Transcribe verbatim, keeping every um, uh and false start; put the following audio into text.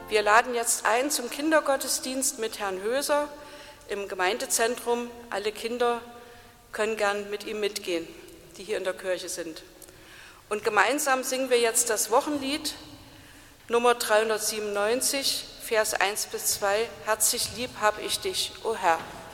Wir laden jetzt ein zum Kindergottesdienst mit Herrn Höser im Gemeindezentrum. Alle Kinder können gern mit ihm mitgehen, die hier in der Kirche sind. Und gemeinsam singen wir jetzt das Wochenlied Nummer dreihundertsiebenundneunzig, Vers eins bis zwei. Herzlich lieb hab ich dich, o Herr.